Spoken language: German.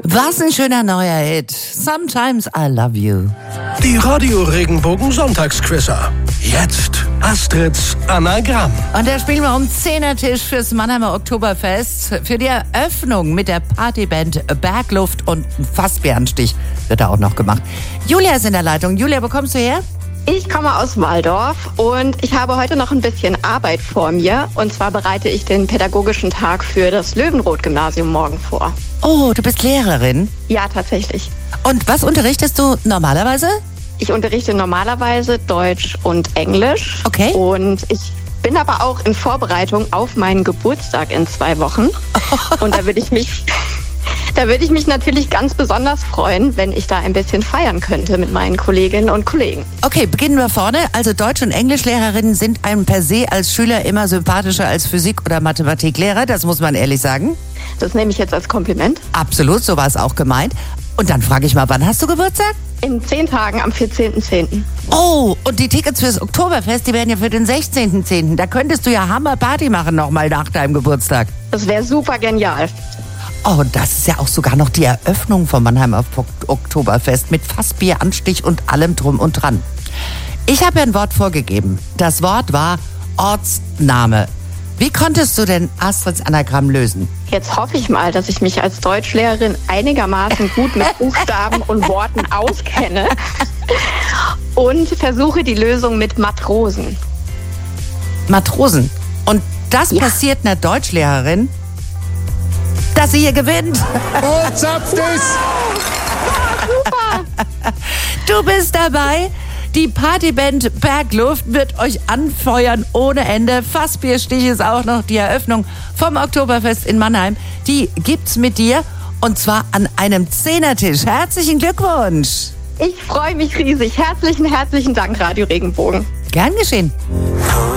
Was ein schöner neuer Hit. Sometimes I love you. Die Radio Regenbogen Sonntagsquizzer. Jetzt Astrids Anagramm. Und da spielen wir um 10er-Tisch fürs Mannheimer Oktoberfest. Für die Eröffnung mit der Partyband Bergluft und ein Fassbärenstich wird da auch noch gemacht. Julia ist in der Leitung. Julia, wo kommst du her? Ich komme aus Walldorf und ich habe heute noch ein bisschen Arbeit vor mir. Und zwar bereite ich den pädagogischen Tag für das Löwenroth-Gymnasium morgen vor. Oh, du bist Lehrerin? Ja, tatsächlich. Und was unterrichtest du normalerweise? Ich unterrichte normalerweise Deutsch und Englisch. Okay. Und ich bin aber auch in Vorbereitung auf meinen Geburtstag in 2 Wochen. Und da würde ich mich natürlich ganz besonders freuen, wenn ich da ein bisschen feiern könnte mit meinen Kolleginnen und Kollegen. Okay, beginnen wir vorne. Also Deutsch- und Englischlehrerinnen sind einem per se als Schüler immer sympathischer als Physik- oder Mathematiklehrer. Das muss man ehrlich sagen. Das nehme ich jetzt als Kompliment. Absolut, so war es auch gemeint. Und dann frage ich mal, wann hast du Geburtstag? In 10 Tagen am 14.10. Oh, und die Tickets fürs Oktoberfest, die werden ja für den 16.10. Da könntest du ja Hammer-Party machen nochmal nach deinem Geburtstag. Das wäre super genial. Oh, und das ist ja auch sogar noch die Eröffnung vom Mannheimer Oktoberfest mit Fassbier, Anstich und allem drum und dran. Ich habe ja ein Wort vorgegeben. Das Wort war Ortsname. Wie konntest du denn Astrids Anagramm lösen? Jetzt hoffe ich mal, dass ich mich als Deutschlehrerin einigermaßen gut mit Buchstaben und Worten auskenne und versuche die Lösung mit Matrosen. Matrosen. Und das passiert einer Deutschlehrerin, dass sie hier gewinnt. Und zapft es! Super! Du bist dabei. Die Partyband Bergluft wird euch anfeuern ohne Ende. Fassbierstich ist auch noch die Eröffnung vom Oktoberfest in Mannheim. Die gibt's mit dir und zwar an einem 10er-Tisch. Herzlichen Glückwunsch. Ich freue mich riesig. Herzlichen Dank, Radio Regenbogen. Gern geschehen.